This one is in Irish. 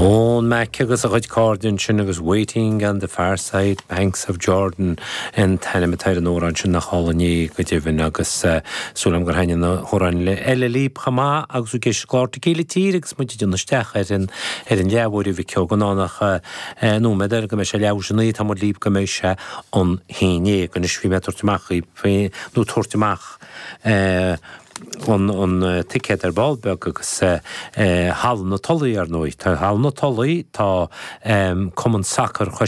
On Macagus a Red Cordon Chinagus waiting on the far side banks of Jordan and Tanamatai and Orange and the Holony Gudivinagus Sulam Grahan Horan Eleli Pama Axukish Corticili Tirix Mujinostach in Yawuri Vicogononach no medal Gameshaljani Tamodlip Gamesha on Hene and Shvimetortimachi no Tortimach on ticket Balberg Hal no Tolly or no Hal no Tolly ta common soccer